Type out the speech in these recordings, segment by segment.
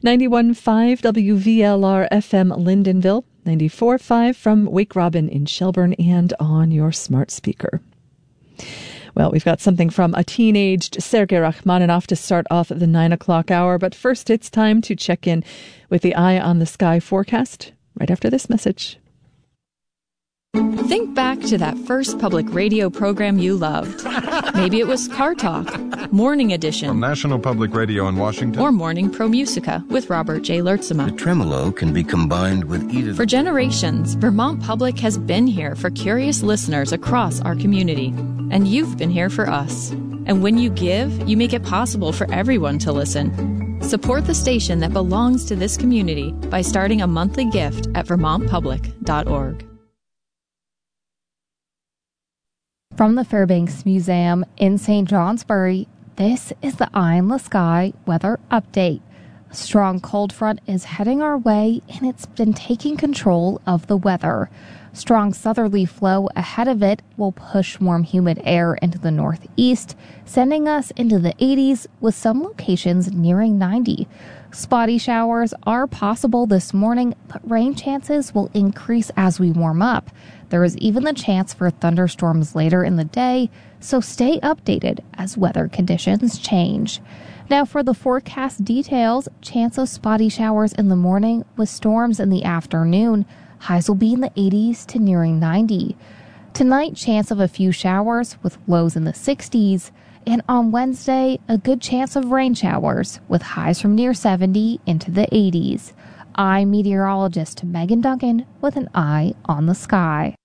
91.5 WVLR FM Lyndonville, 94.5 from Wake Robin in Shelburne and on your smart speaker. Well, we've got something from a teenaged Sergei Rachmaninoff to start off the 9 o'clock hour, but first it's time to check in with the Eye on the Sky forecast right after this message. Think back to that first public radio program you loved. Maybe it was Car Talk, Morning Edition, from National Public Radio in Washington, or Morning Pro Musica with Robert J. Lertzema. The tremolo can be combined with either. For generations, Vermont Public has been here for curious listeners across our community, and you've been here for us. And when you give, you make it possible for everyone to listen. Support the station that belongs to this community by starting a monthly gift at vermontpublic.org. From the Fairbanks Museum in St. Johnsbury, this is the Eye in the Sky weather update. A strong cold front is heading our way, and it's been taking control of the weather. Strong southerly flow ahead of it will push warm, humid air into the northeast, sending us into the 80s with some locations nearing 90. Spotty showers are possible this morning, but rain chances will increase as we warm up. There is even the chance for thunderstorms later in the day, so stay updated as weather conditions change. Now for the forecast details, chance of spotty showers in the morning with storms in the afternoon. Highs will be in the 80s to nearing 90. Tonight, chance of a few showers with lows in the 60s. And on Wednesday, a good chance of rain showers with highs from near 70 into the 80s. I'm meteorologist Megan Duncan with an Eye on the Sky.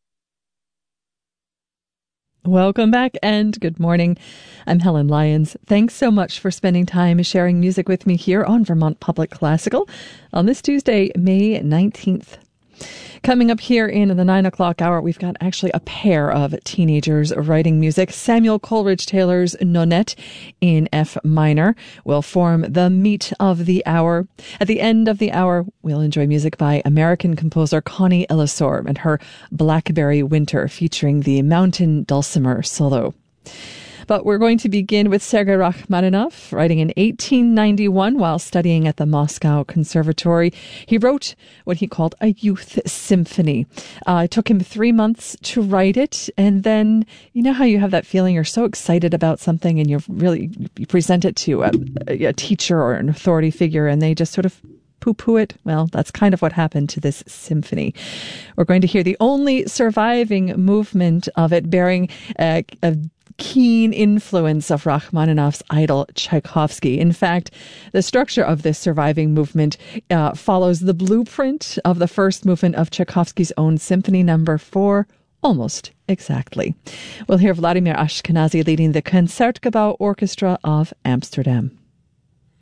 Welcome back and good morning. I'm Helen Lyons. Thanks so much for spending time sharing music with me here on Vermont Public Classical on this Tuesday, May 19th. Coming up here in the 9 o'clock hour, we've got actually a pair of teenagers writing music. Samuel Coleridge Taylor's Nonette in F minor will form the meat of the hour. At the end of the hour, we'll enjoy music by American composer Connie Ellisor and her Blackberry Winter featuring the Mountain Dulcimer solo. But we're going to begin with Sergei Rachmaninoff, writing in 1891 while studying at the Moscow Conservatory. He wrote what he called a youth symphony. It took him 3 months to write it. And then, you know how you have that feeling you're so excited about something and you present it to a teacher or an authority figure and they just sort of poo-poo it? Well, that's kind of what happened to this symphony. We're going to hear the only surviving movement of it bearing a keen influence of Rachmaninoff's idol Tchaikovsky. In fact, the structure of this surviving movement follows the blueprint of the first movement of Tchaikovsky's own Symphony No. 4 almost exactly. We'll hear Vladimir Ashkenazy leading the Concertgebouw Orchestra of Amsterdam.